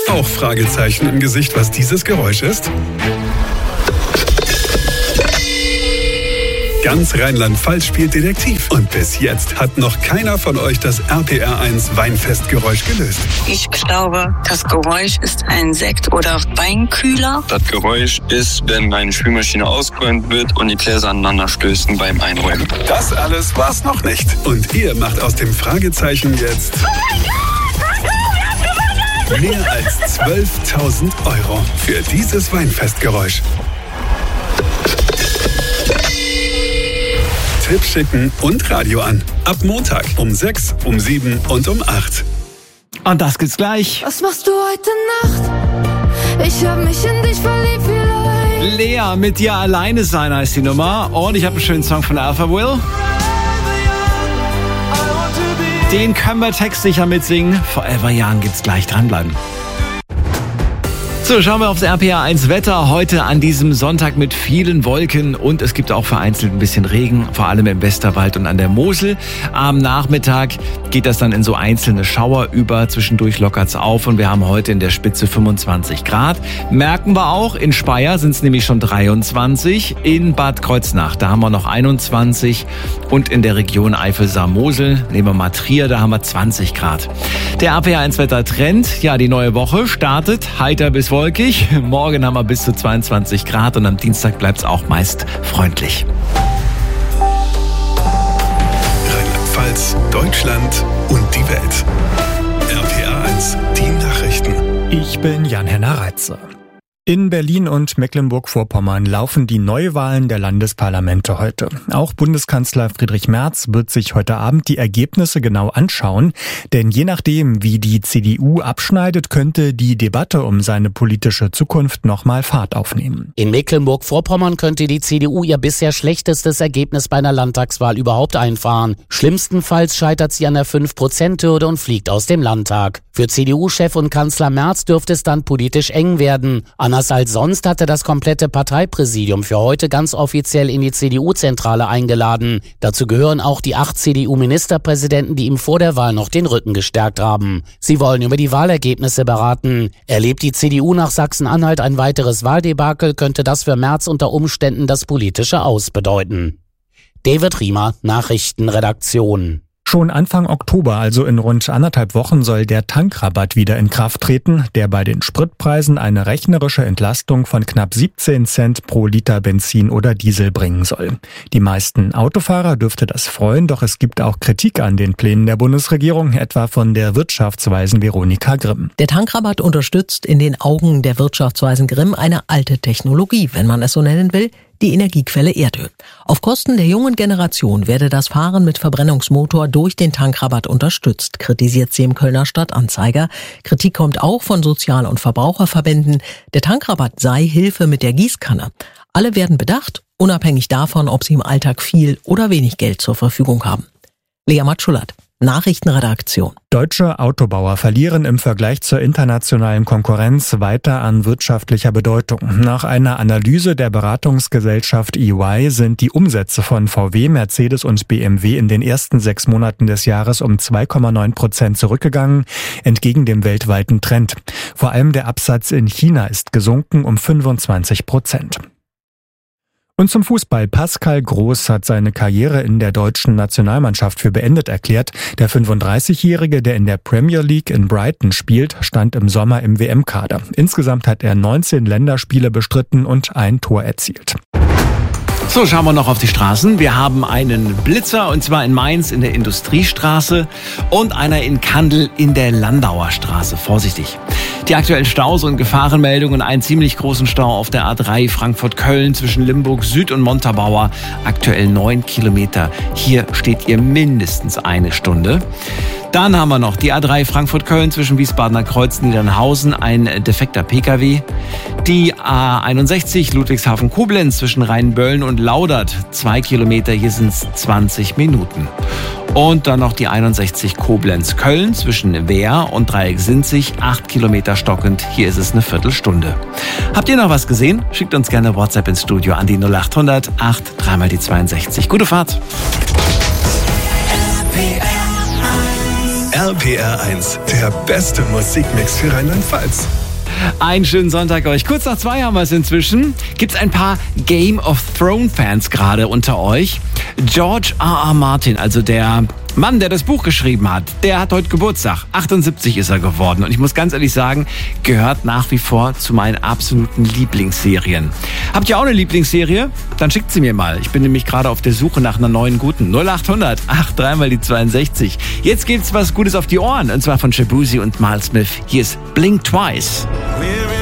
Auch Fragezeichen im Gesicht, was dieses Geräusch ist? Ganz Rheinland-Pfalz spielt Detektiv. Und bis jetzt hat noch keiner von euch das RPR1 Weinfestgeräusch gelöst. Ich glaube, das Geräusch ist ein Sekt- oder Weinkühler. Das Geräusch ist, wenn eine Spülmaschine ausgeräumt wird und die Gläser aneinander stößen beim Einräumen. Das alles war's noch nicht. Und ihr macht aus dem Fragezeichen jetzt mehr als 12.000 € für dieses Weinfestgeräusch. Tipp schicken und Radio an. Ab Montag um 6, um 7 und um 8. Und das gibt's gleich. Was machst du heute Nacht? Ich hab mich in dich verliebt vielleicht. Lea mit dir alleine sein heißt die Nummer. Und ich habe einen schönen Song von Alpha Will. Den können wir textsicher mitsingen. Forever Young gibt's gleich, dranbleiben. So, schauen wir aufs RPR1 Wetter heute an diesem Sonntag mit vielen Wolken und es gibt auch vereinzelt ein bisschen Regen, vor allem im Westerwald und an der Mosel. Am Nachmittag geht das dann in so einzelne Schauer über, zwischendurch lockert's auf und wir haben heute in der Spitze 25 Grad. Merken wir auch, in Speyer sind es nämlich schon 23, in Bad Kreuznach, da haben wir noch 21 und in der Region Eifel-Saar-Mosel, nehmen wir mal Trier, da haben wir 20 Grad. Der RPR1 Wettertrend, ja, die neue Woche startet heiter bis wolkig. Morgen haben wir bis zu 22 Grad und am Dienstag bleibt es auch meist freundlich. Rheinland-Pfalz, Deutschland und die Welt. RPR1, die Nachrichten. Ich bin Jan-Henner Reitze. In Berlin und Mecklenburg-Vorpommern laufen die Neuwahlen der Landesparlamente heute. Auch Bundeskanzler Friedrich Merz wird sich heute Abend die Ergebnisse genau anschauen. Denn je nachdem, wie die CDU abschneidet, könnte die Debatte um seine politische Zukunft nochmal Fahrt aufnehmen. In Mecklenburg-Vorpommern könnte die CDU ihr bisher schlechtestes Ergebnis bei einer Landtagswahl überhaupt einfahren. Schlimmstenfalls scheitert sie an der 5%-Hürde und fliegt aus dem Landtag. Für CDU-Chef und Kanzler Merz dürfte es dann politisch eng werden. Anders als sonst hatte das komplette Parteipräsidium für heute ganz offiziell in die CDU-Zentrale eingeladen. Dazu gehören auch die 8 CDU-Ministerpräsidenten, die ihm vor der Wahl noch den Rücken gestärkt haben. Sie wollen über die Wahlergebnisse beraten. Erlebt die CDU nach Sachsen-Anhalt ein weiteres Wahldebakel, könnte das für Merz unter Umständen das politische Aus bedeuten. David Riemer, Nachrichtenredaktion. Schon Anfang Oktober, also in rund 1,5 Wochen, soll der Tankrabatt wieder in Kraft treten, der bei den Spritpreisen eine rechnerische Entlastung von knapp 17 Cent pro Liter Benzin oder Diesel bringen soll. Die meisten Autofahrer dürfte das freuen, doch es gibt auch Kritik an den Plänen der Bundesregierung, etwa von der Wirtschaftsweisen Veronika Grimm. Der Tankrabatt unterstützt in den Augen der Wirtschaftsweisen Grimm eine alte Technologie, wenn man es so nennen will, die Energiequelle Erdöl. Auf Kosten der jungen Generation werde das Fahren mit Verbrennungsmotor durch den Tankrabatt unterstützt, kritisiert sie im Kölner Stadtanzeiger. Kritik kommt auch von Sozial- und Verbraucherverbänden. Der Tankrabatt sei Hilfe mit der Gießkanne. Alle werden bedacht, unabhängig davon, ob sie im Alltag viel oder wenig Geld zur Verfügung haben. Lea Matschulat, Nachrichtenredaktion. Deutsche Autobauer verlieren im Vergleich zur internationalen Konkurrenz weiter an wirtschaftlicher Bedeutung. Nach einer Analyse der Beratungsgesellschaft EY sind die Umsätze von VW, Mercedes und BMW in den ersten 6 Monaten des Jahres um 2,9% zurückgegangen, entgegen dem weltweiten Trend. Vor allem der Absatz in China ist gesunken um 25%. Und zum Fußball. Pascal Groß hat seine Karriere in der deutschen Nationalmannschaft für beendet erklärt. Der 35-Jährige, der in der Premier League in Brighton spielt, stand im Sommer im WM-Kader. Insgesamt hat er 19 Länderspiele bestritten und ein Tor erzielt. So, schauen wir noch auf die Straßen. Wir haben einen Blitzer und zwar in Mainz in der Industriestraße und einer in Kandel in der Landauer Straße. Vorsichtig. Die aktuellen Staus und Gefahrenmeldungen, einen ziemlich großen Stau auf der A3 Frankfurt-Köln zwischen Limburg Süd und Montabaur. Aktuell 9 Kilometer. Hier steht ihr mindestens 1 Stunde. Dann haben wir noch die A3 Frankfurt-Köln zwischen Wiesbadener Kreuz und Niedernhausen, ein defekter Pkw. Die A61 Ludwigshafen-Koblenz zwischen Rheinböllen und Laudert, 2 Kilometer, hier sind es 20 Minuten. Und dann noch die 61 Koblenz-Köln zwischen Wehr und Dreieck-Sinzig, 8 Kilometer stockend, hier ist es eine Viertelstunde. Habt ihr noch was gesehen? Schickt uns gerne WhatsApp ins Studio an die 0800 8 3 mal die 62. Gute Fahrt! RPR 1, der beste Musikmix für Rheinland-Pfalz. Einen schönen Sonntag euch. Kurz nach 2 haben wir es inzwischen. Gibt es ein paar Game of Thrones Fans gerade unter euch? George R.R. Martin, also der Mann, der das Buch geschrieben hat, der hat heute Geburtstag. 78 ist er geworden. Und ich muss ganz ehrlich sagen, gehört nach wie vor zu meinen absoluten Lieblingsserien. Habt ihr auch eine Lieblingsserie? Dann schickt sie mir mal. Ich bin nämlich gerade auf der Suche nach einer neuen guten. 0800 83 mal die 62. Jetzt gibt's was Gutes auf die Ohren. Und zwar von Shabuzi und Miles Smith. Hier ist Blink Twice. We're